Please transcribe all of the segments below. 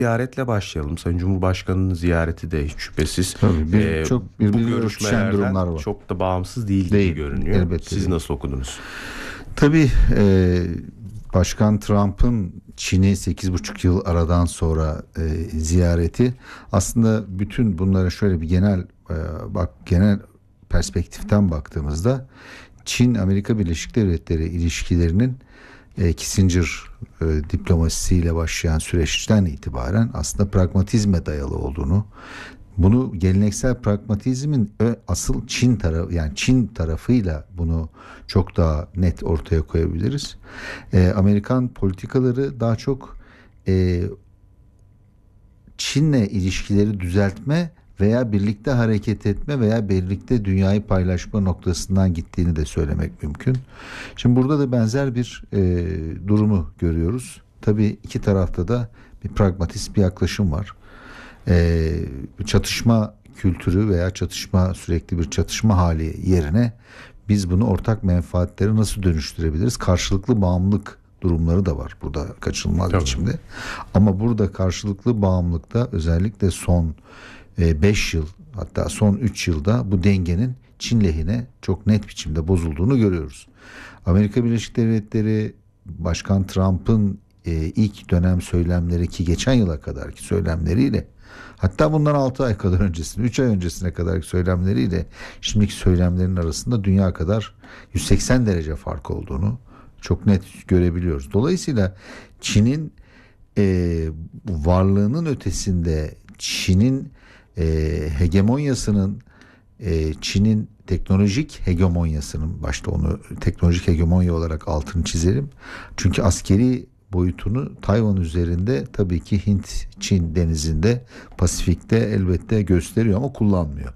ziyaretle başlayalım. Sayın Cumhurbaşkanı'nın ziyareti de hiç şüphesiz çok bu görüşmelerden çok da bağımsız değil gibi görünüyor. Elbette Siz nasıl okudunuz? Tabii Başkan Trump'ın Çin'i 8,5 yıl aradan sonra ziyareti aslında bütün bunlara şöyle bir genel perspektiften baktığımızda Çin-Amerika Birleşik Devletleri ilişkilerinin Kissinger diplomasisiyle başlayan süreçten itibaren aslında pragmatizme dayalı olduğunu, bunu geleneksel pragmatizmin asıl Çin tarafıyla bunu çok daha net ortaya koyabiliriz. Amerikan politikaları daha çok Çin'le ilişkileri düzeltme veya birlikte hareket etme veya birlikte dünyayı paylaşma noktasından gittiğini de söylemek mümkün. Şimdi burada da benzer bir durumu görüyoruz. Tabii iki tarafta da bir pragmatist bir yaklaşım var. Çatışma kültürü veya sürekli bir çatışma hali yerine biz bunu ortak menfaatlere nasıl dönüştürebiliriz? Karşılıklı bağımlılık durumları da var burada kaçınılmaz biçimde. Ama burada karşılıklı bağımlılıkta özellikle son 5 yıl hatta son 3 yılda bu dengenin Çin lehine çok net biçimde bozulduğunu görüyoruz. Amerika Birleşik Devletleri Başkan Trump'ın ilk dönem söylemleri ki geçen yıla kadarki söylemleriyle hatta bundan 6 ay kadar öncesine 3 ay öncesine kadarki söylemleriyle şimdiki söylemlerin arasında dünya kadar 180 derece fark olduğunu çok net görebiliyoruz. Dolayısıyla Çin'in varlığının ötesinde Çin'in hegemonyasının Çin'in teknolojik hegemonyasının başta onu teknolojik hegemonya olarak altını çizelim. Çünkü askeri boyutunu Tayvan üzerinde tabii ki Hint-Çin denizinde Pasifik'te elbette gösteriyor ama kullanmıyor.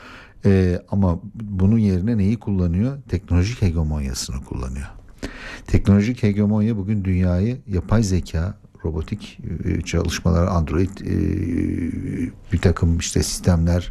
Ama bunun yerine neyi kullanıyor? Teknolojik hegemonyasını kullanıyor. Teknolojik hegemonya bugün dünyayı yapay zeka, robotik çalışmalar, Android bir takım sistemler,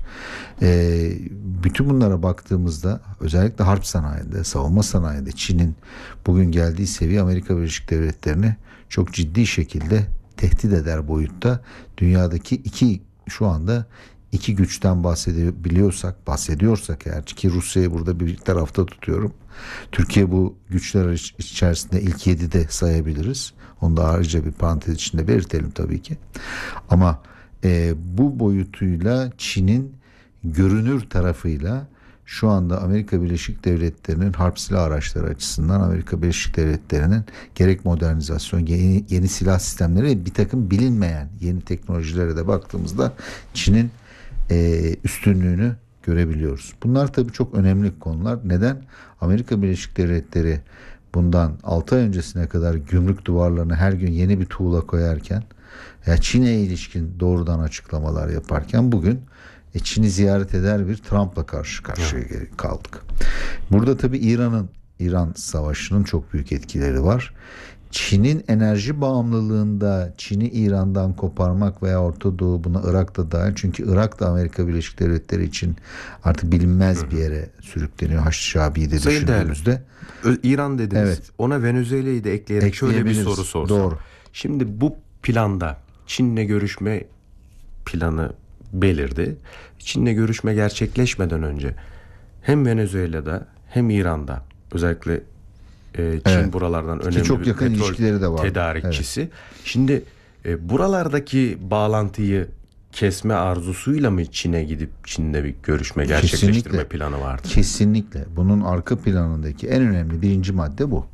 bütün bunlara baktığımızda özellikle harp sanayinde, savunma sanayinde Çin'in bugün geldiği seviye Amerika Birleşik Devletleri'ni çok ciddi şekilde tehdit eder boyutta. Dünyadaki şu anda iki güçten bahsediyorsak eğer ki Rusya'yı burada bir tarafta tutuyorum. Türkiye bu güçler içerisinde ilk 7'de sayabiliriz. Onu da ayrıca bir parantez içinde belirtelim tabii ki. Ama bu boyutuyla Çin'in görünür tarafıyla şu anda Amerika Birleşik Devletleri'nin harp silah araçları açısından Amerika Birleşik Devletleri'nin gerek modernizasyon, yeni silah sistemleri ve bir takım bilinmeyen yeni teknolojilere de baktığımızda Çin'in üstünlüğünü görebiliyoruz. Bunlar tabii çok önemli konular. Neden? Amerika Birleşik Devletleri bundan 6 ay öncesine kadar gümrük duvarlarına her gün yeni bir tuğla koyarken Çin'e ilişkin doğrudan açıklamalar yaparken bugün Çin'i ziyaret eder bir Trump'la karşı karşıya kaldık. Burada tabii İran savaşının çok büyük etkileri var. Çin'in enerji bağımlılığında Çin'i İran'dan koparmak veya Orta Doğu, buna Irak da dahil. Çünkü Irak da Amerika Birleşik Devletleri için artık bilinmez bir yere sürükleniyor. Haçlı-Şabi'yi de düşündüğümüzde. İran dediniz. Evet. Ona Venezuela'yı da ekleyerek şöyle bir soru sorsam. Doğru. Şimdi bu planda Çin'le görüşme planı belirdi. Çin'le görüşme gerçekleşmeden önce hem Venezuela'da hem İran'da özellikle Çin buralardan önemli çok bir yakın petrol ilişkileri de var. tedarikçisi. Evet. Şimdi buralardaki bağlantıyı kesme arzusuyla mı Çin'e gidip Çin'le bir görüşme gerçekleştirme planı vardı? Kesinlikle. Bunun arka planındaki en önemli birinci madde bu.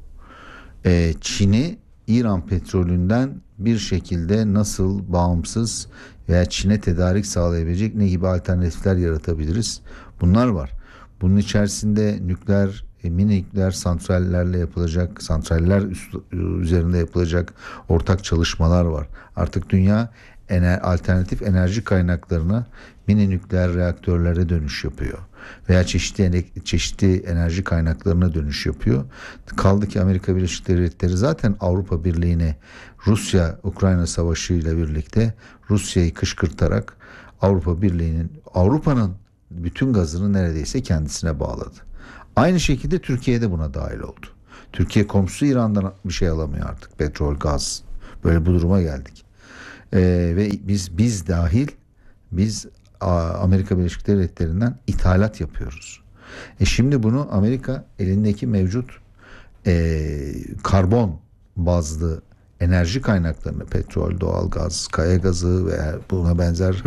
Çin'i İran petrolünden bir şekilde nasıl bağımsız veya Çin'e tedarik sağlayabilecek ne gibi alternatifler yaratabiliriz? Bunlar var. Bunun içerisinde mini nükleer santraller üzerinde yapılacak ortak çalışmalar var. Artık dünya alternatif enerji kaynaklarına mini nükleer reaktörlere dönüş yapıyor. Veya çeşitli enerji kaynaklarına dönüş yapıyor. Kaldı ki Amerika Birleşik Devletleri zaten Avrupa Birliği'ne Rusya-Ukrayna Savaşı ile birlikte Rusya'yı kışkırtarak Avrupa'nın bütün gazını neredeyse kendisine bağladı. Aynı şekilde Türkiye de buna dahil oldu. Türkiye komşusu İran'dan bir şey alamıyor artık. Petrol, gaz. Böyle bu duruma geldik. Ve biz dahil Amerika Birleşik Devletleri'nden ithalat yapıyoruz. Şimdi bunu Amerika elindeki mevcut karbon bazlı enerji kaynaklarını, petrol, doğalgaz, kaya gazı ve buna benzer